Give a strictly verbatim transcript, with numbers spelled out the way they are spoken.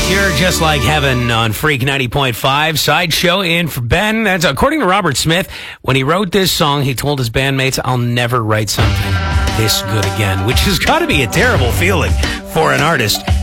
You're just like heaven on Freak ninety point five. Sideshow in for Ben. That's according to Robert Smith. When he wrote this song, he told his bandmates, I'll never write something this good again, which has got to be a terrible feeling for an artist.